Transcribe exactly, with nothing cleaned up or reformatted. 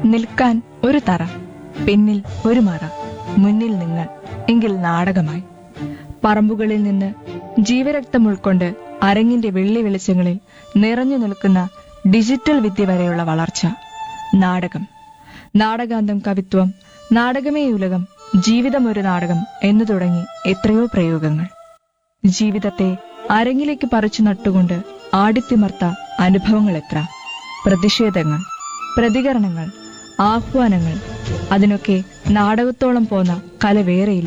നിൽക്കാൻ ഒരു തറ, പിന്നിൽ ഒരു മറ, മുന്നിൽ നിങ്ങൾ, എങ്കിൽ നാടകമായി. പറമ്പുകളിൽ നിന്ന് ജീവരക്തം ഉൾക്കൊണ്ട് അരങ്ങിന്റെ വെള്ളി വെളിച്ചങ്ങളിൽ നിറഞ്ഞു നിൽക്കുന്ന ഡിജിറ്റൽ വിദ്യ വരെയുള്ള വളർച്ച. നാടകം, നാടകാന്തം കവിത്വം, നാടകമേ ഉലകം, ജീവിതം ഒരു നാടകം എന്നു തുടങ്ങി എത്രയോ പ്രയോഗങ്ങൾ. ജീവിതത്തെ അരങ്ങിലേക്ക് പറിച്ചു നട്ടുകൊണ്ട് ആടിത്തിമർത്ത അനുഭവങ്ങൾ എത്ര, പ്രതിഷേധങ്ങൾ, പ്രതികരണങ്ങൾ, ആഹ്വാനങ്ങൾ. അതിനൊക്കെ നാടകത്തോളം പോന്ന കല വേറെയില്ല.